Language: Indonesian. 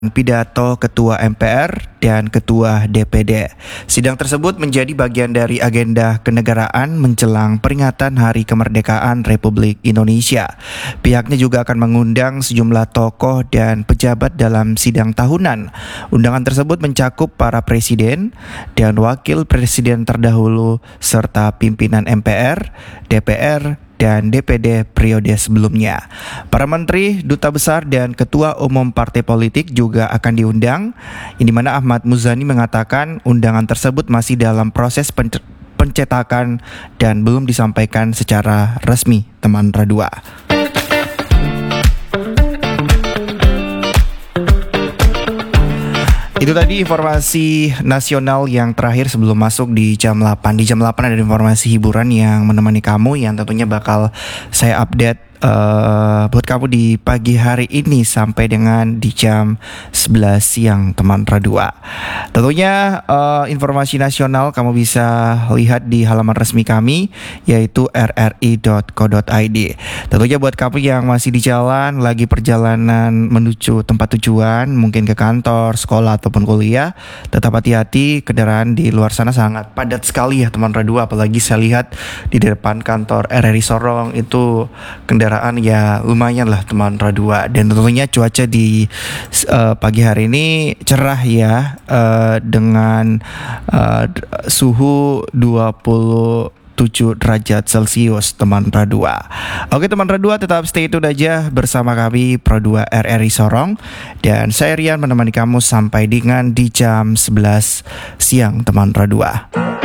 pidato Ketua MPR dan Ketua DPD. Sidang tersebut menjadi bagian dari agenda kenegaraan menjelang peringatan Hari Kemerdekaan Republik Indonesia. Pihaknya juga akan mengundang sejumlah tokoh dan pejabat dalam sidang tahunan. Undangan tersebut mencakup para presiden dan wakil presiden terdahulu serta pimpinan MPR, DPR, dan DPD periode sebelumnya. Para menteri, duta besar, dan ketua umum partai politik juga akan diundang, di mana Ahmad Muzani mengatakan undangan tersebut masih dalam proses pencetakan dan belum disampaikan secara resmi, teman Radua. Itu tadi informasi nasional yang terakhir sebelum masuk di jam 8. Di jam 8 ada informasi hiburan yang menemani kamu yang tentunya bakal saya update buat kamu di pagi hari ini sampai dengan di jam 11 siang, teman Radua. Tentunya informasi nasional kamu bisa lihat di halaman resmi kami yaitu rri.co.id. Tentunya buat kamu yang masih di jalan, lagi perjalanan menuju tempat tujuan, mungkin ke kantor, sekolah ataupun kuliah, tetap hati-hati, kendaraan di luar sana sangat padat sekali ya teman Radua. Apalagi saya lihat di depan kantor RRI Sorong itu kendaraan ya lumayan lah teman Radua. Dan tentunya cuaca di pagi hari ini cerah ya, dengan suhu 27 derajat Celcius, teman Radua. Oke teman Radua, tetap stay tune aja bersama kami Pro2 RRI Sorong. Dan saya Rian menemani kamu sampai dengan di jam 11 siang, teman Radua.